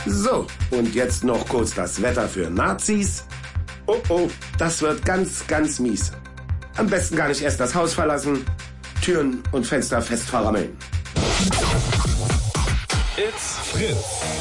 So, und jetzt noch kurz das Wetter für Nazis. Oh, oh, das wird ganz, ganz mies. Am besten gar nicht erst das Haus verlassen, Türen und Fenster fest verrammeln. It's Fritz.